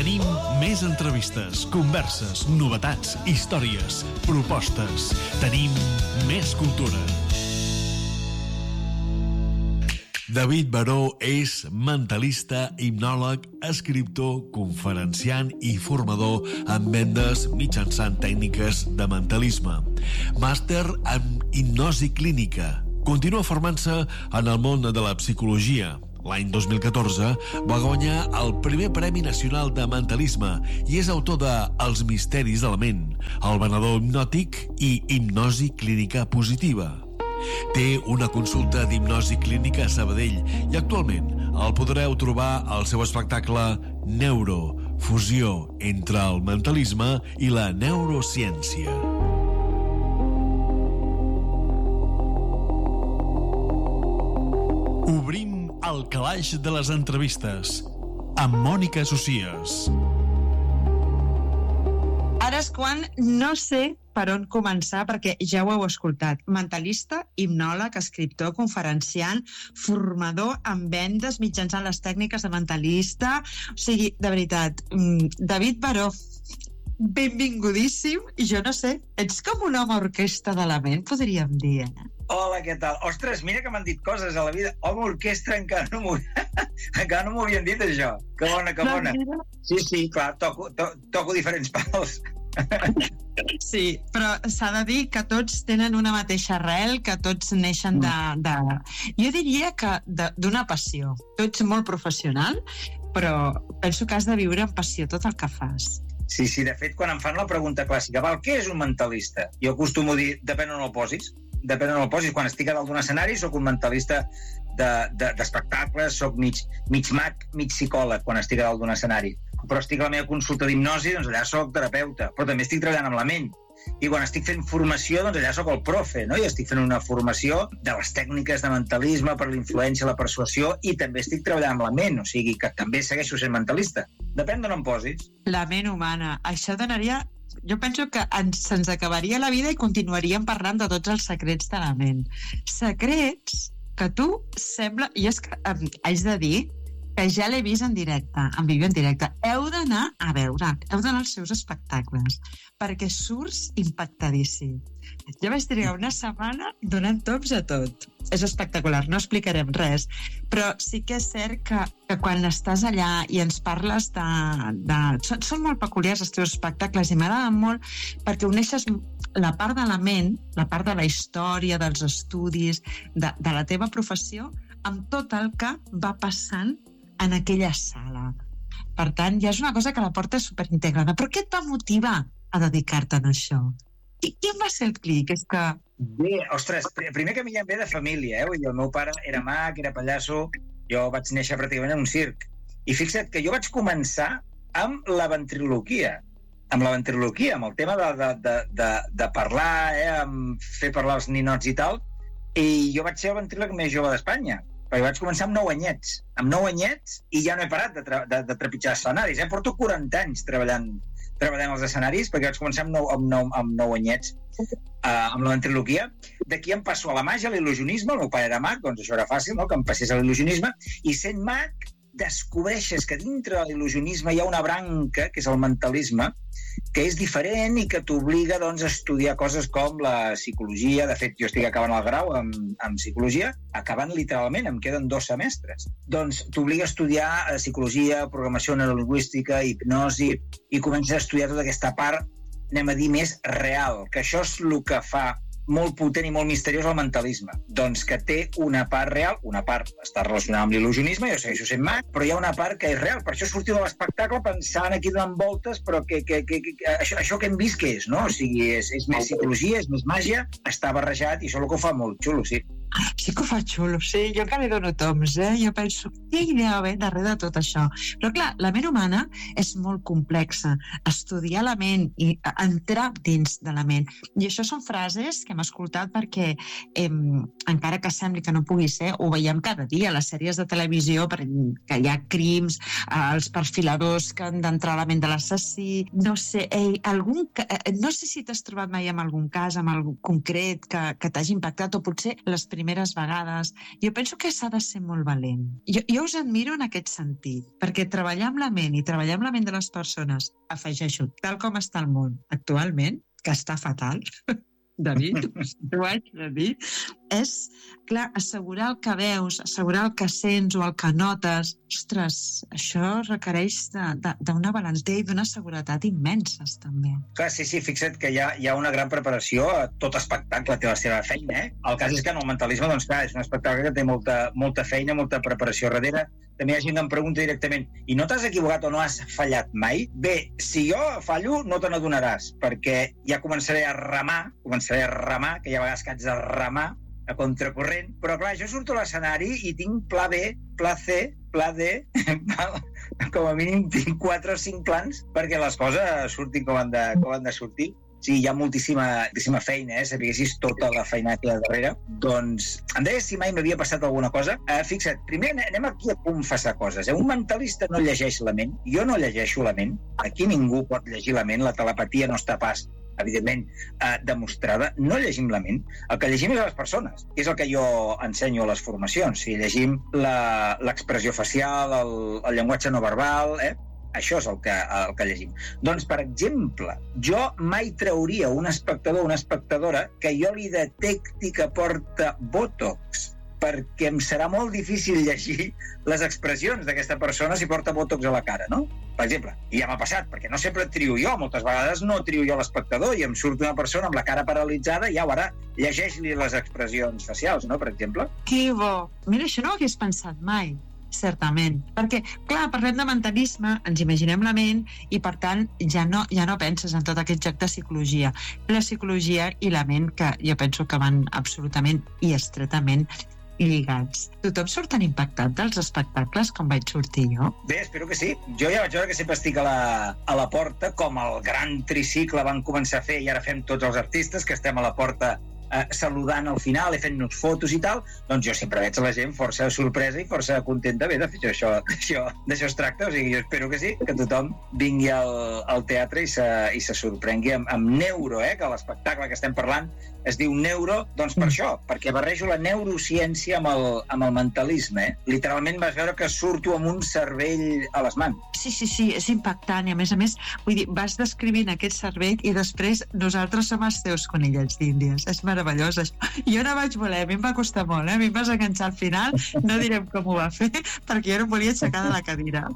Tenim més entrevistes, converses, novetats, històries, propostes. Tenim més cultura. David Baró és mentalista, hipnòleg, escriptor, conferenciant i formador en vendes mitjançant tècniques de mentalisme. Màster en hipnosi clínica. Continua formant-se en el món de la psicologia. L'any 2014 va guanyar el primer Premi Nacional de Mentalisme i és autor de Els misteris de la ment, El venedor hipnòtic i Hipnosi clínica positiva. Té una consulta d'hipnosi clínica a Sabadell i actualment el podreu trobar al seu espectacle Neuro, fusió entre el mentalisme i la neurociència. Obrim el calaix de les entrevistes amb Mònica Socias. Ara és quan no sé per on començar, perquè ja ho heu escoltat. Mentalista, hipnòleg, escriptor, conferenciant, formador en vendes mitjançant les tècniques de mentalista. O sigui, de veritat, David Baró, benvingudíssim. I jo no sé, ets com un home orquestra de la ment, podríem dir, Hola, què tal? Ostres, mira que m'han dit coses a la vida. Home, orquestra, encara no m'ho havien dit, això. Que bona, que bona. Sí, clar, toco diferents pals. Sí, però s'ha de dir que tots tenen una mateixa arrel, que tots neixen de... Jo diria que d'una passió. Tu ets molt professional, però penso que has de viure amb passió tot el que fas. Sí, de fet, quan em fan la pregunta clàssica, què és un mentalista? Jo acostumo a dir, depèn on el posis. Depèn on el posis. Quan estic a dalt d'un escenari soc un mentalista d'espectacles, soc mig mag, mig psicòleg quan estic a dalt d'un escenari. Però estic a la meva consulta d'hipnosi, doncs allà soc terapeuta, però també estic treballant amb la ment. I quan estic fent formació, doncs allà soc el profe, no? I estic fent una formació de les tècniques de mentalisme per la influència, la persuasió, i també estic treballant amb la ment, o sigui que també segueixo sent mentalista. Depèn d'on em posis. La ment humana, això donaria... Jo penso que se'ns acabaria la vida i continuaríem parlant de tots els secrets de la ment. Secrets que tu sembla... I és que haig de dir que ja l'he vist en directe, en vídeo en directe. Heu d'anar a veure, heu d'anar als seus espectacles, perquè surts impactadíssim. Jo vaig trigar una setmana donant tops a tot. És espectacular, no explicarem res, però sí que és cert que quan estàs allà i ens parles Són molt peculiars els teus espectacles i m'agraden molt perquè uneixes la part de la ment, la part de la història, dels estudis, de la teva professió, amb tot el que va passant en aquella sala. Per tant, ja és una cosa que la portes superintegrada. Però què et va motivar a dedicar-te a això? I quin va ser el clic? És que... Bé, ostres, primer que mi ja em ve de família, Vull dir, el meu pare era mag, era pallasso, jo vaig néixer pràcticament en un circ. I fixa't que jo vaig començar amb la ventriloquia, amb el tema de parlar, amb fer parlar els ninots i tal, i jo vaig ser el ventríloc més jove d'Espanya, perquè vaig començar amb 9 anyets. Amb 9 anyets, i ja no he parat de trepitjar escenaris. Porto 40 anys treballant als escenaris, perquè vaig començar amb 9 anyets amb la ventriloquia. D'aquí em passo a la màgia, a l'il·lusionisme. El meu pare era mag, doncs això era fàcil, no?, que em passés a l'il·lusionisme. I sent mag, descobreixes que dintre de l'il·lusionisme hi ha una branca, que és el mentalisme, que és diferent i que t'obliga, doncs, a estudiar coses com la psicologia. De fet, jo estic acabant el grau en psicologia, acabant literalment, em queden 2 semestres. Doncs t'obliga a estudiar psicologia, programació neurolingüística, hipnosi, i comences a estudiar tota aquesta part, anem a dir, més real, que això és el que fa molt potent i molt misteriós el mentalisme. Doncs que té una part real, una part està relacionada amb l'il·lusionisme, jo segueixo sent mag, però hi ha una part que és real. Per això sortiu de l'espectacle pensant aquí donant voltes, però que això que hem vist què és, no? O sigui, és més psicologia, és més màgia, està barrejat i això és el que ho fa molt xulo, sí. Sí que ho fa xulo, sí. Jo encara li dono toms, Jo penso, què hi deu haver darrere de tot això? Però clar, la ment humana és molt complexa. Estudiar la ment i entrar dins de la ment. I això són frases que hem escoltat perquè encara que sembli que no pugui ser, ho veiem cada dia a les sèries de televisió, que hi ha crims, els perfiladors que han d'entrar a la ment de l'assassí. No sé, no sé si t'has trobat mai amb algun cas, amb algun concret que t'hagi impactat, o potser les primeres primeres vegades. Jo penso que s'ha de ser molt valent. Jo us admiro en aquest sentit, perquè treballar amb la ment i treballar amb la ment de les persones, afegeixo, tal com està el món actualment, que està fatal, David, ho haig de dir, és, clar, assegurar el que veus, assegurar el que sents o el que notes. Ostres, això requereix d'una valentia i d'una seguretat immenses, també. Clar, sí, fixa't que hi ha una gran preparació a tot espectacle, té la seva feina, El cas és que en el mentalisme, doncs clar, és un espectacle que té molta feina, molta preparació darrere. També hi ha gent que em pregunta directament, i no t'has equivocat o no has fallat mai? Bé, si jo fallo, no te n'adonaràs, perquè ja començaré a remar, que hi ha vegades que haig de remar a contracorrent, però clar, jo surto a l'escenari i tinc pla B, pla C, pla D, com a mínim tinc 4 o 5 plans perquè les coses surtin com han de sortir. Sí, hi ha moltíssima feina, sapiguessis tota la feina que hi ha darrere. Doncs, em deies si mai m'havia passat alguna cosa. Fixa't, primer anem aquí a confessar coses. Un mentalista no llegeix la ment. Jo no llegeixo la ment. Aquí ningú pot llegir la ment. La telepatia no està pas, evidentment, demostrada. No llegim la ment. El que llegim és a les persones, que és el que jo ensenyo a les formacions. Si llegim l'expressió facial, el llenguatge no verbal, Això és el que llegim. Doncs, per exemple, jo mai trauria un espectador o una espectadora que jo li detecti que porta Botox, perquè em serà molt difícil llegir les expressions d'aquesta persona si porta Botox a la cara, no? Per exemple, i ja m'ha passat, perquè no sempre trio jo, moltes vegades no trio jo l'espectador i em surt una persona amb la cara paralitzada i ja ho ara, llegeix-li les expressions facials, no?, per exemple. Que bo! Mira, això no ho hagués pensat mai. Certament, perquè, clar, parlem de mentalisme, ens imaginem la ment i, per tant, ja no penses en tot aquest joc de psicologia. La psicologia i la ment, que jo penso que van absolutament i estretament lligats. Tothom surt tan impactat dels espectacles com vaig sortir jo? Bé, espero que sí. Jo ja vaig veure que sempre estic a la porta, com el gran tricicle van començar a fer i ara fem tots els artistes, que estem a la porta saludant al final i fent-nos fotos i tal, doncs jo sempre veig la gent força sorpresa i força contenta. Bé, de fet, d'això es tracta, o sigui, jo espero que sí, que tothom vingui al teatre i se sorprengui amb Neuro, que l'espectacle que estem parlant es diu Neuro, doncs per això, perquè barrejo la neurociència amb el mentalisme. Literalment vas veure que surto amb un cervell a les mans. Sí, és impactant i a més, vull dir, vas descrivint aquest cervell i després nosaltres som els teus conillets d'Índies. És meravellós, això. Jo no vaig voler, a mi em va costar molt, a mi em vas enganxar al final, no direm com ho va fer, perquè jo no em volia aixecar de la cadira.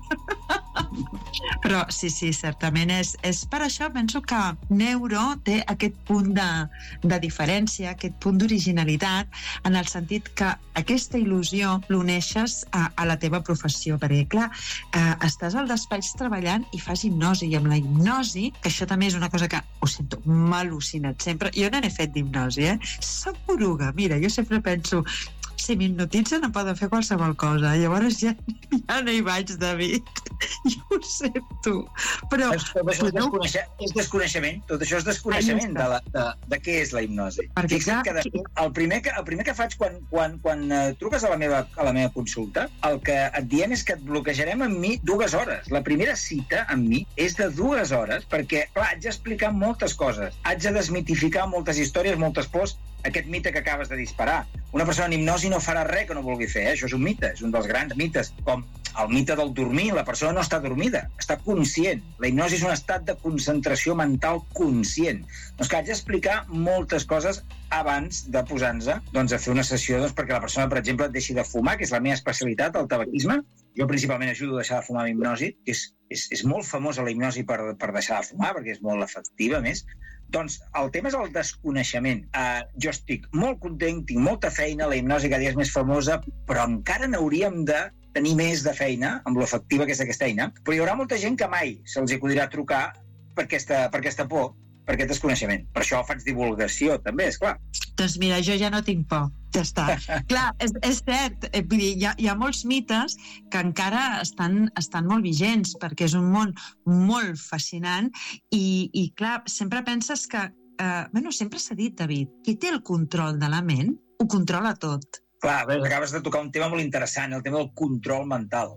Però sí, certament és per això, penso que Neuro té aquest punt de diferència, aquest punt d'originalitat, en el sentit que aquesta il·lusió l'uneixes a la teva professió, perquè clar, estàs al despatx treballant i fas hipnosi, i amb la hipnosi, que això també és una cosa que ho sento, m'ha al·lucinat sempre, jo no n'he fet d'hipnosi, soc poruga, mira, jo sempre penso, si m'hipnotitzen em poden fer qualsevol cosa, llavors ja no hi vaig, David, jo ho sento, però... És desconeixement, tot això és desconeixement de què és la hipnosi. Fixa't que el primer que faig quan truques a la meva consulta, el que et diem és que et bloquejarem amb mi 2 hores. La primera cita amb mi és de 2 hores, perquè, clar, haig d'explicar moltes coses, haig de desmitificar moltes històries, moltes pors, aquest mite que acabes de disparar. Una persona en hipnosi no farà res que no vulgui fer, això és un mite, és un dels grans mites, com el mite del dormir. La persona no està dormida, està conscient. La hipnosi és un estat de concentració mental conscient. Doncs que haig d'explicar moltes coses abans de posar-nos a fer una sessió, perquè la persona, per exemple, deixi de fumar, que és la meva especialitat, el tabaquisme. Jo principalment ajudo a deixar de fumar amb hipnosi, que és molt famosa la hipnosi per deixar de fumar, perquè és molt efectiva, més. Doncs el tema és el desconeixement. Jo estic molt content, tinc molta feina, la hipnosi cada dia és més famosa, però encara n'hauríem de tenir més de feina amb l'efectiva que és aquesta eina, però hi haurà molta gent que mai se'ls acudirà trucar per aquesta por, per aquest desconeixement. Per això faig divulgació, també, és clar. Doncs mira, jo ja no tinc por. Ja està. Clar, és cert, vull dir, hi ha molts mites que encara estan molt vigents, perquè és un món molt fascinant i clar, sempre penses que... sempre s'ha dit, David, qui té el control de la ment, ho controla tot. Clar, acabes de tocar un tema molt interessant, el tema del control mental.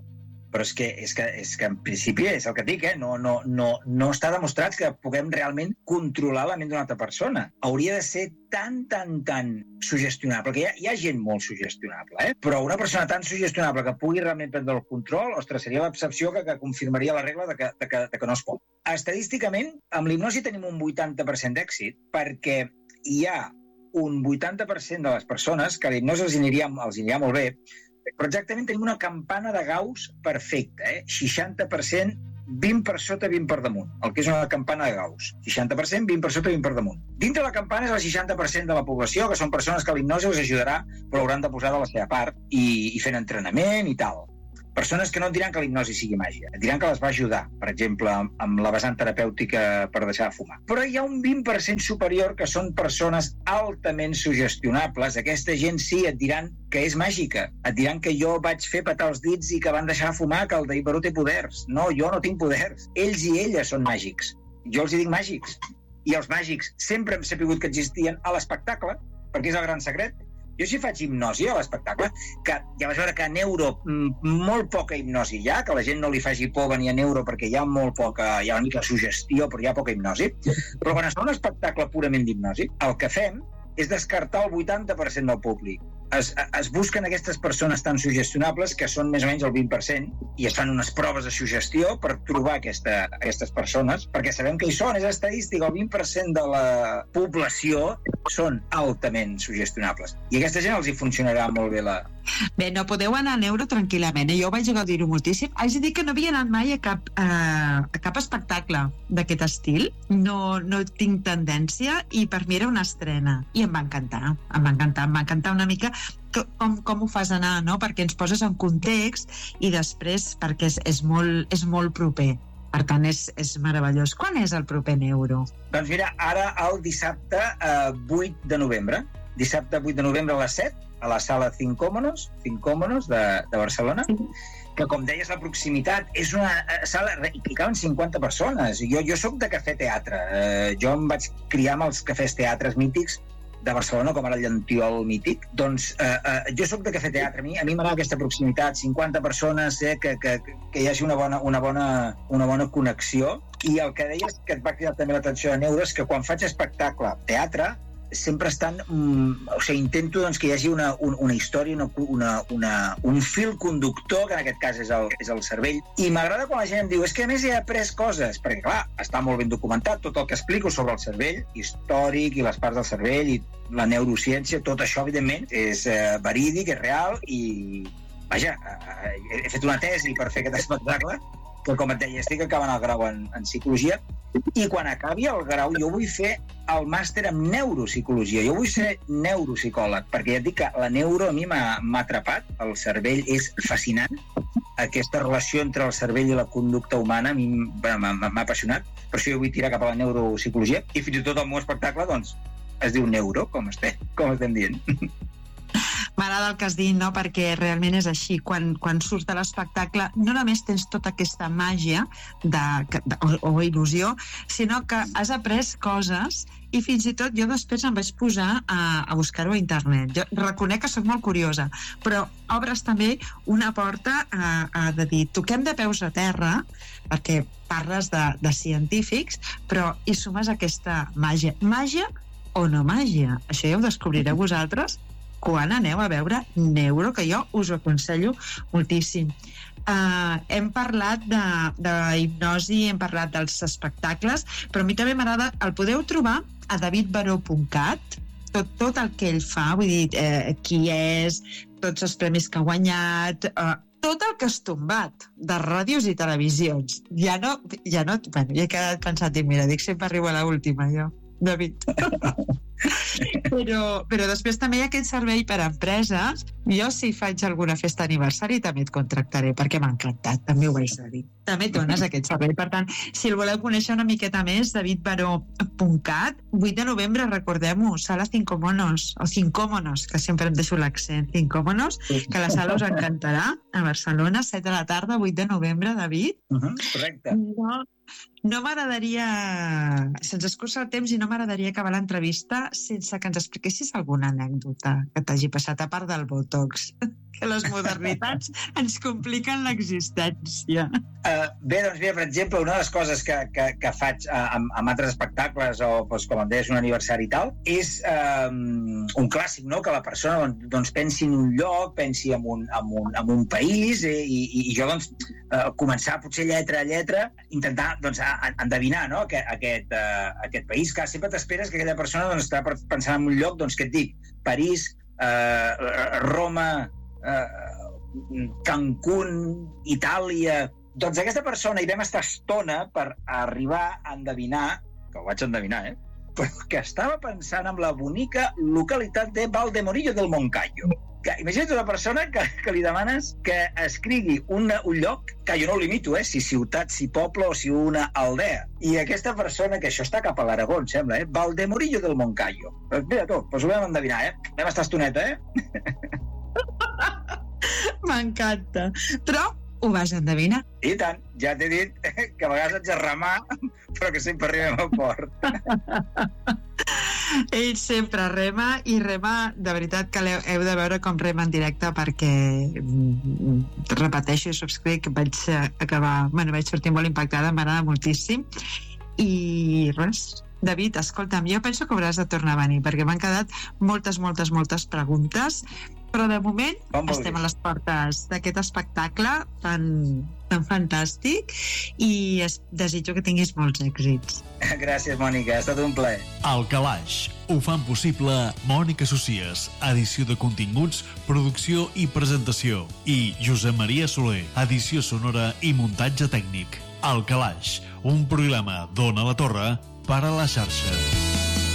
Però és que en principi és el que dic, no està demostrat que puguem realment controlar la ment d'una altra persona. Hauria de ser tan sugestionable, que hi ha gent molt sugestionable, però una persona tan sugestionable que pugui realment prendre el control, ostres, seria l'excepció que confirmaria la regla de que no es pot. Estadísticament, amb l'hipnosi tenim un 80% d'èxit, perquè hi ha un 80% de les persones que l'hipnosi els aniria molt bé, però exactament tenim una campana de Gauss perfecta, 60%, 20 per sota, 20 per damunt, el que és una campana de Gauss. 60%, 20 per sota, 20 per damunt. Dintre la campana és el 60% de la població, que són persones que l'hipnosi els ajudarà, però hauran de posar de la seva part i fent entrenament i tal. Persones que no et diran que l'hipnosi sigui màgia, et diran que les va ajudar, per exemple, amb la vessant terapèutica per deixar de fumar. Però hi ha un 20% superior que són persones altament sugestionables. Aquesta gent sí et diran que és màgica. Et diran que jo vaig fer petar els dits i que van deixar de fumar, que el David Baró té poders. No, jo no tinc poders. Ells i elles són màgics. Jo els dic màgics. I els màgics sempre hem sabut que existien a l'espectacle, perquè és el gran secret. Jo si faig hipnosi a l'espectacle, que ja vas veure que a neuro molt poca hipnosi hi ha, que la gent no li faci por venir a neuro perquè hi ha molt poca, hi ha una mica suggestió, però hi ha poca hipnosi. Però quan es fa un espectacle purament d'hipnosi, el que fem és descartar el 80% del públic. Es busquen aquestes persones tan sugestionables, que són més o menys el 20%, i es fan unes proves de suggestió per trobar aquestes persones, perquè sabem que hi són, és estadístic, el 20% de la població són altament sugestionables. I a aquesta gent els hi funcionarà molt bé la... Bé, no podeu anar a neuro tranquil·lament. Jo vaig gaudir-ho moltíssim. Haig de dir que no havia anat mai a cap espectacle d'aquest estil. No tinc tendència, i per mi era una estrena. I em va encantar. Em va encantar una mica com ho fas anar, no? Perquè ens poses en context i després perquè és molt proper. Per tant, és meravellós. Quan és el proper neuro? Doncs mira, ara el dissabte 8 de novembre. Dissabte 8 de novembre a les 7, a la sala Cincómonos de Barcelona, que, com deies, la proximitat és una sala i caben 50 persones. Jo soc de cafè teatre. Jo em vaig criar amb els cafès teatres mítics de Barcelona, com ara el Llantiol mític. Doncs jo soc de cafè teatre. A mi m'agrada aquesta proximitat, 50 persones, que hi hagi una bona connexió. I el que deies, que et va cridar també l'atenció de neuro, és que quan faig espectacle, teatre, sempre estan... intento que hi hagi una història, un fil conductor, que en aquest cas és el cervell. I m'agrada quan la gent em diu, és que a més he après coses, perquè clar, està molt ben documentat tot el que explico sobre el cervell, històric i les parts del cervell i la neurociència, tot això, evidentment, és verídic, és real i... Vaja, he fet una tesi per fer aquest espectacle, que, com et deia, estic acabant el grau en psicologia, i quan acabi el grau jo vull fer el màster en neuropsicologia. Jo vull ser neuropsicòleg, perquè ja et dic que la neuro a mi m'ha atrapat, el cervell és fascinant, aquesta relació entre el cervell i la conducta humana a mi m'ha apassionat, per això jo vull tirar cap a la neuropsicologia, i fins i tot el meu espectacle, doncs, es diu neuro, com estem dient. M'agrada el que has dit, no? Perquè realment és així. Quan surts de l'espectacle no només tens tota aquesta màgia o il·lusió, sinó que has après coses i fins i tot jo després em vaig posar a buscar-ho a internet. Jo reconec que soc molt curiosa, però obres també una porta de dir, toquem de peus a terra, perquè parles de científics, però hi sumes aquesta màgia. Màgia o no màgia? Això ja ho descobrireu vosaltres quan aneu a veure neuro, que jo us ho aconsello moltíssim. Hem parlat d'hipnosi, hem parlat dels espectacles, però a mi també m'agrada, el podeu trobar a davidbaró.cat, tot el que ell fa, vull dir, qui és, tots els premis que ha guanyat, tot el que has tombat de ràdios i televisions. Ja no, bueno, ja he quedat pensant, mira, dic, sempre arribo a l'última, jo, David. Però després també hi ha aquest servei per a empreses. Jo, si faig alguna festa d'aniversari, també et contractaré, perquè m'ha encantat, també ho vaig dir. També dones aquest servei. Per tant, si el voleu conèixer una miqueta més, davidbaró.cat, 8 de novembre, recordem-ho, sala Cincómonos, o Cincómonos, que sempre em deixo l'accent, Cincómonos, que la sala us encantarà, a Barcelona, 7 de la tarda, 8 de novembre, David. Correcte. No m'agradaria... Se'ns escurça el temps i no m'agradaria acabar l'entrevista sense que ens expliquessis alguna anècdota que t'hagi passat, a part del botó TikToks, que les modernitats ens compliquen l'existència. Bé, doncs mira, per exemple, una de les coses que faig amb altres espectacles o, doncs, com em deies, un aniversari i tal, és un clàssic, no?, que la persona doncs, pensi en un lloc, pensi en un país i jo doncs, començar potser lletra a lletra, intentar doncs, endevinar, no?, aquest país, que sempre t'esperes que aquella persona doncs, està pensant en un lloc, doncs, que et dic, París, Roma, Cancún, Itàlia. Doncs aquesta persona hi vam estar estona per arribar a endevinar, que ho vaig endevinar, però que estava pensant en la bonica localitat de Valdemorillo del Moncayo. Imagina't una persona que li demanes que escrigui un lloc, que jo no ho limito, si ciutat, si poble o si una aldea. I aquesta persona, que això està cap a l'Aragó, em sembla, Valdemorillo del Moncayo. Mira tu, doncs ho vam endevinar, Vam estar estoneta, M'encanta. Però ho vas endevinar. I tant, ja t'he dit que a vegades haig de remar, però que sempre arribem al port. Ell sempre rema, i rema, de veritat que heu de veure com rema en directe, perquè repeteixo i subscric, vaig sortir molt impactada, m'agrada moltíssim. I res, David, escolta'm, jo penso que hauràs de tornar a venir, perquè m'han quedat moltes preguntes, però de moment estem a les portes d'aquest espectacle tan fantàstic i desitjo que tinguis molts èxits. Gràcies, Mònica, ha estat un plaer. Al Calaix ho fan possible Mònica Socies, edició de continguts, producció i presentació, i Josep Maria Soler, edició sonora i muntatge tècnic. Al Calaix, un programa d'Ona la Torre per a la xarxa.